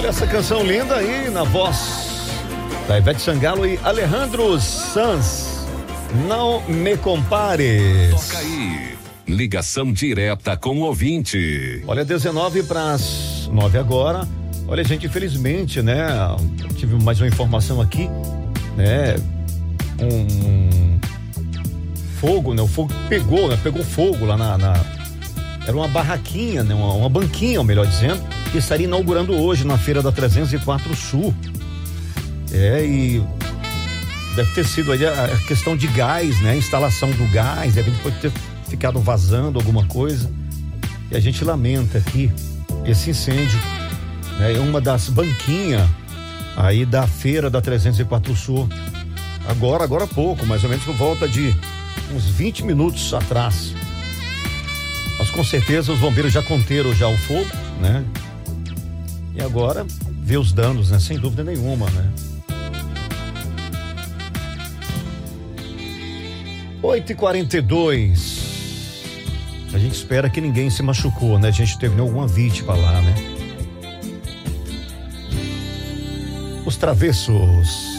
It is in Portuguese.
Essa canção linda aí na voz da Ivete Sangalo e Alejandro Sanz. Não me compares. Toca aí. Ligação direta com o ouvinte. Olha, 19:09 agora. Olha, gente, infelizmente, né? Tive mais uma informação aqui, né? Um fogo, né? O fogo pegou, né? Pegou fogo lá era uma barraquinha, né? Uma banquinha, melhor dizendo, que estaria inaugurando hoje na feira da 304 Sul. E deve ter sido aí a questão de gás, né? A instalação do gás, a gente pode ter ficado vazando alguma coisa. E a gente lamenta aqui esse incêndio, né? É uma das banquinhas aí da feira da 304 Sul. Agora há pouco, mais ou menos por volta de uns 20 minutos atrás. Mas com certeza os bombeiros já conteram já o fogo, né? E agora ver os danos, né? Sem dúvida nenhuma, né? 8h42. A gente espera que ninguém se machucou, né? A gente teve alguma vítima lá, né? Os Travessos.